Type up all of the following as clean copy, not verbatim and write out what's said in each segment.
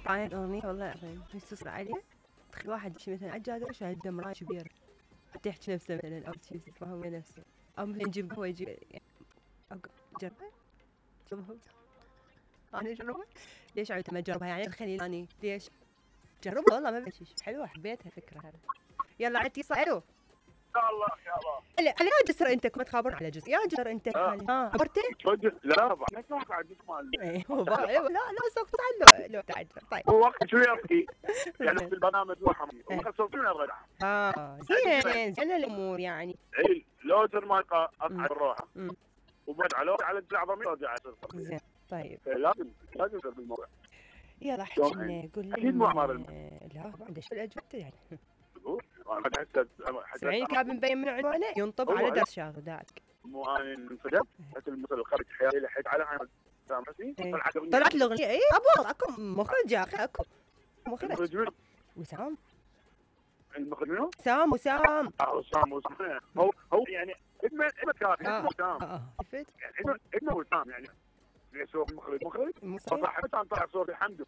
هاي أغنية والله العظيم يستصل عليها. تخيل واحد يمشي مثلا على الجادة وشاهد دمراء كبير حتى يحكي نفسه مثلا أو شيء يفهم نفسه، أو مثلا يجيب قهوة يجيب يعني جربها. أنا أجربها ليش عايزة ما أجربها يعني خليني أني ليش جربها والله ما بشيش حلوة حبيتها الفكرة هذا. يلا عدتي صعدوا يا الله يا الله. على جسر أنت كنت خابر على جسر يا جسر أنت عبرتي؟ لا احنا ساق عاد مال. أيوه لا سوق تعال لو تعجب طيب. هو وقت شو يبكي يعني في البرنامج وحمي وخسرتين الرجع. زين الأمور يعني. اي لو تر ما اصعد الروحه وبعد على الزعبه ارجع زين طيب لازم تصير بالموضوع. يلا حكينا قول لي اكيد مو اعمار لا بعد شو الاجوبه يعني انا حسيت سمعيني كاب مبين من عنوانه ينطب على درس شاغداك مو انا انفجرت مثل المثل الخارج حياتي لحيت على عين سامحني طلعت الاغنيه اي ابو اكو مخرج يا اخي اكو مخرج وسام المخرج منو؟ سام وسام هو يعني اسمه كاتب سام يعني اسمه وسام يعني ليش هو مخرج صح بس طلع صوت حمد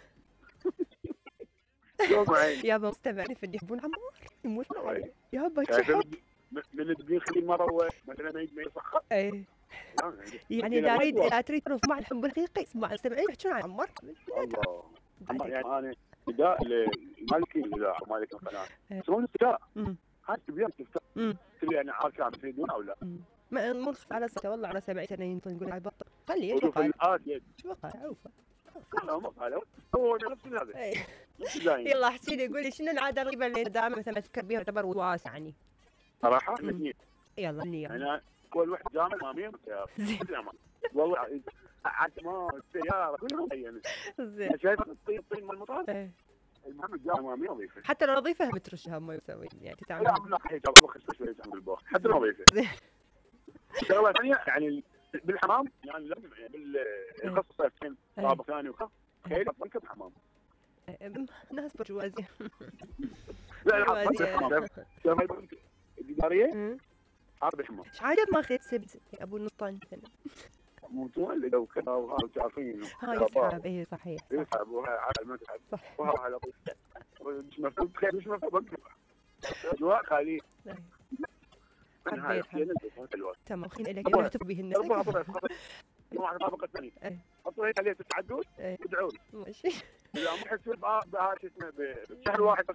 يابا مستمعني في يحبون عمار يموت يابا من تبين خليل مره مثلا ما يسخر اي يعني لا تريد تروح مع الحب الحقيقي اسمع مستمعين يحكون عن عمار الله يعني انا نداء لمالكي الاذاعه مالك القناه يسوون نداء هاي تبين تفتح يعني عارف عم يفيدون او لا ما نخف على صوته والله على 7 سنين نقول على بطل خليه ايش وقال شو وقال عوفه لا ما قالوا هو نفس هذا يلا حسيني قولي شنو العاده الغريبه اللي دائما مثلا تذكر بها تعتبر واسع يعني صراحه الاثنين يلا انا كل واحد جامع امامي والله عاد ما السياره كلهم يعني زين شايف الطين مال المطار المهم الجامع امامي نظيفه حتى لو نظيفه بترشها ما يسوي يعني تتعامل لا حيجي بخش شويه عند البوخ حتى نظيفه شغله ثانيه يعني بالحمام يعني لازم بالخص صيفين طابق ثاني وخ خير تركب حمام ناس برجوازيه لا الإدارية حرب حمام ايش عجب ما اخذت سبت يا ابو النصطان مثلا مو تولد لو كذا وهذا تعرفين هاي يسحب اي صحيح يسحب وهاي على المسحب وهاي على طول مش مفروض خير مش مفروض اجواء خاليه تمام خلينا لك نكتب به الناس مو على الطابق الثاني حطوا هيك عليه تتعدون ادعوا ماشي لا مو حسب بهذا شو اسمه بشهر واحد